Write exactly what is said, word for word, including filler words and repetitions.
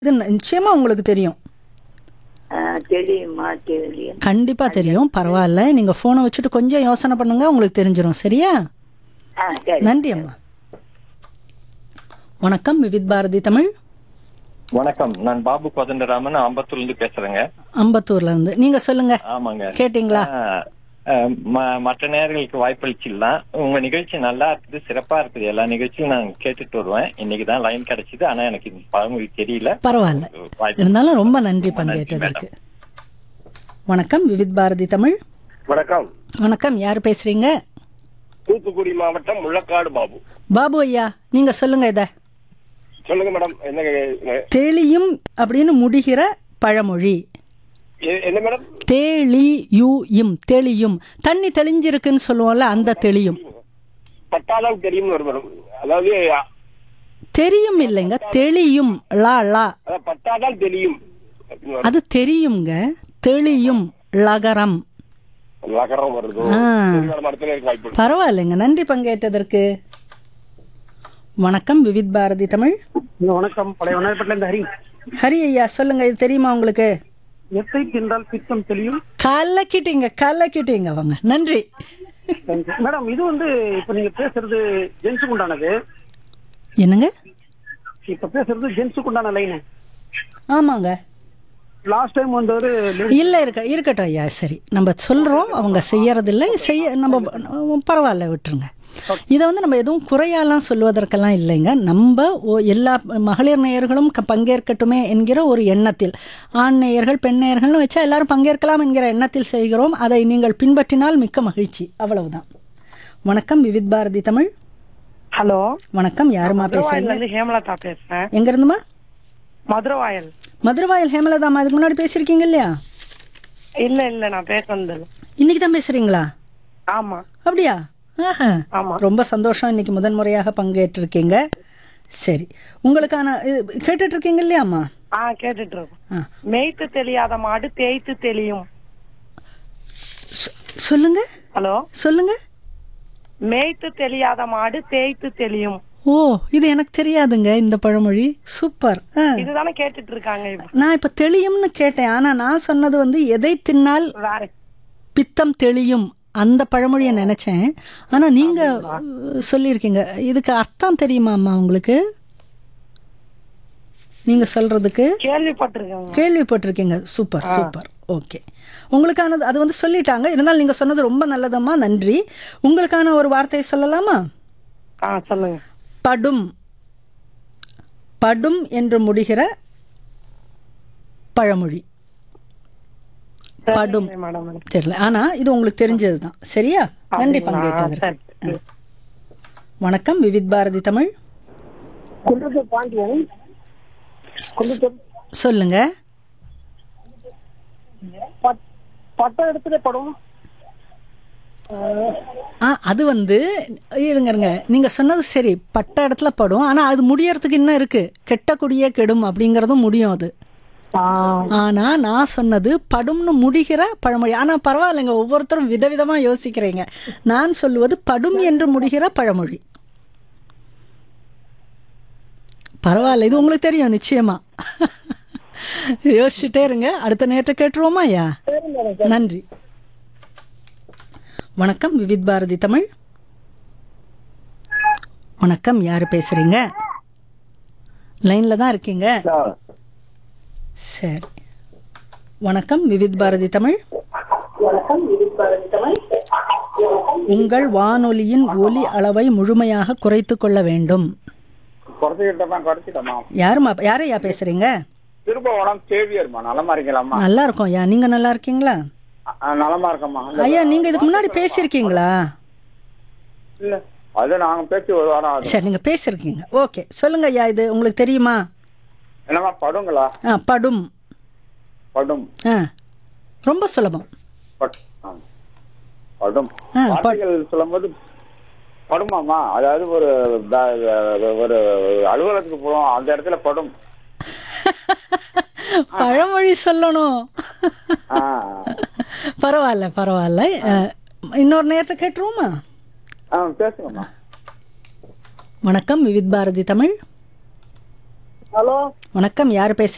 இது நிச்சயமா உங்களுக்கு தெரியும். ஆ, தெரியுமா? தெரியும். கண்டிப்பா தெரியும். பரவாயில்ல, நீங்க போனை வச்சுட்டு கொஞ்சம் யோசனை பண்ணுங்க, உங்களுக்கு தெரிஞ்சிரும். சரியா? ஆ, சரி. நன்றி அம்மா. வணக்கம், விவித் பாரதி தமிழ். வணக்கம், நான் பாபு கோதண்டராமன் அம்பத்தூர்ல இருந்து பேசுறேங்க. அம்பத்தூர்ல இருந்து. நீங்க சொல்லுங்க. ஆமாங்க. கேட்டீங்களா? ஆஹ், ஆஹ், ம- மற்ற நேயர்களுக்கு வாய்ப்பளிச்சிடலாம். உங்க நிகழ்ச்சி நல்லா இருக்குது, சிறப்பா இருக்குது. எல்லா நிகழ்ச்சியும் நான் கேட்டுட்டு வருவேன். இன்னைக்கு தான் லைன் கிடைச்சது, ஆனா எனக்கு இந்த பழமொழி தெரியல. பரவாயில்ல, வாய்ப்பு- இருந்தாலும் ரொம்ப நன்றி ரொம்ப நன்றி, பங்கேற்றதற்கு. வணக்கம், விவித் பாரதி தமிழ். வணக்கம். வணக்கம், யார் பேசுறீங்க? தூத்துக்குடி மாவட்டம் முள்ளக்காடு பாபு. பாபு ஐயா, நீங்க சொல்லுங்க. இத சொல்லுங்க மேடம். என்ன எ- தெளியும் அப்படின்னு முடிகிற பழமொழி. எ- என்ன மேடம்? தெளியும், தெளியும். தண்ணி தெளிஞ்சிருக்குன்னு சொல்லுவோம்ல, அந்த தெளியும். பட்டாதான் தெரியும் வரும் மேடம். அதாவது அ- தெரியும் இல்லைங்க, தெளியும். லா லா அதான் பட்டாதான் தெரியும். அது தெரியுங்க. தெளியும் லகரம். நகரம் வருது. ஆ. சரி மேடம், அடுத்த நேருக்கு வாய்ப்பு கொடுங்க. பரவாயில்லைங்க, நன்றி பங்கேற்றதற்கு. வணக்கம், விவித் பாரதி தமிழ். வணக்கம். பழைய வண்ணாரப்பேட்டில இருந்து ஹரி. ஹரி ஐயா, சொல்லுங்க. இது தெரியுமா உங்களுக்கு? எத்தை தின்றால் பித்தம் தெளியும். கலக்கிட்டீங்க, கலக்கிட்டீங்க. வாங்க, நன்றி. மேடம், இது வந்து இப்ப நீங்க பேசுறது ஜென்ஸுக்கு உண்டானது. என்னங்க? இப்ப பேசுறது ஜென்ஸுக்கு உண்டான லைனு. ஆமாங்க. லாஸ்ட் டைம் வந்து ஒரு இல்ல, இருக்க இருக்கட்டும் ஐயா. சரி, நம்ம சொல்றோம், அவங்க செய்யறதில்லை. செய்ய நம்ம பரவாயில்ல, விட்டுருங்க. இதை வந்து நம்ம எதுவும் குறையாலாம் சொல்வதற்கெல்லாம் இல்லைங்க. நம்ம ஓ- எல்லா மகளிர் நேயர்களும் க- பங்கேற்கட்டுமே என்கிற ஒரு எண்ணத்தில், ஆண் நேயர்கள் பெண் நேயர்கள்னு வச்சா எல்லாரும் பங்கேற்கலாம் என்கிற எண்ணத்தில் செய்கிறோம். அதை நீங்கள் பின்பற்றினால் மிக்க மகிழ்ச்சி. அவ்வளவுதான். வணக்கம், விவித் பாரதி தமிழ். ஹலோ, வணக்கம், யாருமா மதுரவாயில பேசுறீங்க? இருந்து ஹேமலதா பேசுறேன். எங்க இருந்துமா? மதுரவாயல். மதுரவாயல் ஹேமலதாமா. அதுக்கு முன்னாடி பேசியிருக்கீங்க இல்லையா? இல்ல இல்ல, நான் பேசுனது இல்ல. இன்னைக்கு தான் பேசுறீங்களா? ஆமா அப்படியா? ஆஹா. ஆமா. ரொம்ப சந்தோஷம், இன்னைக்கு முதன் முறையாக பங்கேற்றிருக்கீங்க. சரி, உங்களுக்கான இது கேட்டுட்டு இருக்கீங்க இல்லையாம்மா? ஆ, கேட்டுட்டு இருக்கோம். ஆ. மேய்த்து தெளியாத மாடு தேய்த்து தெளியும். சொ- சொல்லுங்க, ஹலோ, சொல்லுங்க. மேய்த்து தெளியாத மாடு தேய்த்து தெளியும். ஓ, இது எனக்கு தெரியாதுங்க, இந்த பழமொழி. சூப்பர். ஆ. இதுதானே கேட்டுட்டு இருக்காங்க இப்ப. நான் இப்ப தெளியும்னு கேட்டேன், ஆனா நான் சொன்னது வந்து எதை தின்னால் வேற பித்தம் தெளியும், அந்த பழமொழியை நினைச்சேன். ஆனா நீங்க அஹ், சொல்லியிருக்கீங்க. இதுக்கு அர்த்தம் தெரியுமா அம்மா உங்களுக்கு? நீங்க சொல்றதுக்கு கேள்விப்பட்டிருக்காங்க. கேள்விப்பட்டிருக்கீங்க. Super, super. ஓகே, உங்களுக்கானது அது வந்து சொல்லிட்டாங்க. இருந்தாலும் நீங்க சொன்னது ரொம்ப நல்லதம்மா, நன்றி. உங்களுக்கான ஒரு வார்த்தையை சொல்லலாமா? ஆ, சொல்லுங்க. படும். படும் என்று முடிகிற பழமொழி. படும் சரி, மேடம் மேடம். தெரியல, ஆனா இது உங்களுக்கு தெரிஞ்சதுதான். சரியா? நன்றி அப்படிங்களா? பங்கேற்றதற்கு. சரி. வணக்கம், விவித் பாரதி தமிழ். குன்றத்தூர் பாண்டியன். குன்றத்தூர் சொல்லுங்க. பட்- பட்ட இடத்துல படும். ஆ, அது வந்து இருங்க இருங்க, நீங்க சொன்னது சரி. பட்ட இடத்துல படும், ஆனா அது முடியறதுக்கு இன்னும் இருக்கு. கெட்ட குடியே கெடும் அப்படிங்கறதும் முடியும் அது. ஆனா நான் சொன்னது படும்னு முடிகிற பழமொழி. ஆனா பரவாயில்லைங்க, ஒவ்வொருத்தரும் விதவிதமா யோசிக்கிறீங்க. நான் சொல்லுவது படும் என்று முடிகிற பழமொழி. பரவாயில்ல, இது உங்களுக்கு தெரியும் நிச்சயமா. யோசிச்சுட்டே இருங்க. அடுத்த நேரத்தை கேட்டுருவோமா ஐயா? நன்றி. வணக்கம், விவித் பாரதி தமிழ். வணக்கம், யாரு பேசுறீங்க? லைன்ல தான் இருக்கீங்க. சரி, வணக்கம், விவித் பாரதி தமிழ். உங்கள் வானொலியின் ஒலி அளவை முழுமையாக குறைத்துக் கொள்ள வேண்டும். குறைச்சிக்கிட்டோமா குறைச்சிட்டோமா? யாருமா யாரையா பேசுறீங்க? திருப்பவனம் சேவியர்மா. நலமா இருக்கலாமா? நல்லா இருக்கோம் ஐயா, நீங்க நல்லா இருக்கீங்களா? நலமா இருக்கம்மா. ஐயா, நீங்க இதுக்கு முன்னாடி பேசியிருக்கீங்களா? இல்ல, அது நாங்க பேசி ஒரு வாரம் ஆகுது. சரி, நீங்க பேசியிருக்கீங்க. ஓகே, சொல்லுங்க ஐயா. இது உங்களுக்கு தெரியுமா? என்னமா படுங்களா? ஆ, படும். படும். ஆ, ரொம்ப சுலபம். பட்- ஆ. படும். ஆ, ப- வார்த்தைகள் சொல்லும்போது படுமாமா. அதாவது ஒரு ப- ஒரு அலுவலகத்துக்கு போறோம், அந்த இடத்துல படும். பழமொழி சொல்லணும். ஆ. பரவாயில்ல, பரவாயில்ல. அஹ், இன்னொரு நேரத்தை கேட்டுருவோமா? ஆ, பேசுங்கம்மா. வணக்கம், விவித் பாரதி தமிழ். ஹலோ, வணக்கம், யார் பேசுறீங்க?